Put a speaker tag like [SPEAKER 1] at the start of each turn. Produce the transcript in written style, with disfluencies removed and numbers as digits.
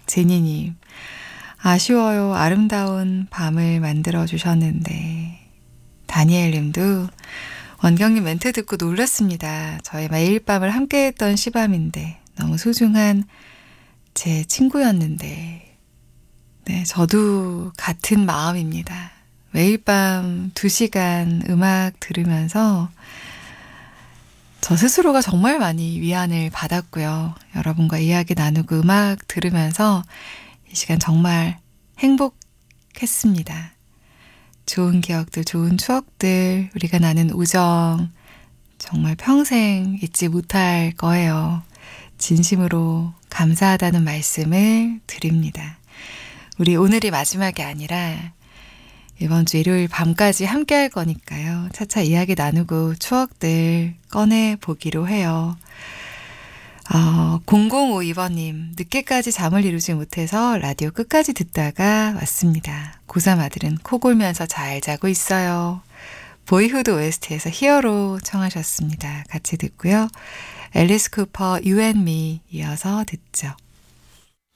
[SPEAKER 1] 제니님, 아쉬워요. 아름다운 밤을 만들어주셨는데. 다니엘님도 원경님 멘트 듣고 놀랐습니다. 저의 매일 밤을 함께했던 시밤인데 너무 소중한 제 친구였는데. 네, 저도 같은 마음입니다. 매일 밤 2시간 음악 들으면서 저 스스로가 정말 많이 위안을 받았고요. 여러분과 이야기 나누고 음악 들으면서 이 시간 정말 행복했습니다. 좋은 기억들, 좋은 추억들, 우리가 나눈 우정 정말 평생 잊지 못할 거예요. 진심으로 감사하다는 말씀을 드립니다. 우리 오늘이 마지막이 아니라 이번 주 일요일 밤까지 함께 할 거니까요. 차차 이야기 나누고 추억들 꺼내보기로 해요. 0052번님, 늦게까지 잠을 이루지 못해서 라디오 끝까지 듣다가 왔습니다. 고3 아들은 코 골면서 잘 자고 있어요. 보이후드 OST에서 히어로 청하셨습니다. 같이 듣고요. 앨리스 쿠퍼 You and Me 이어서 듣죠.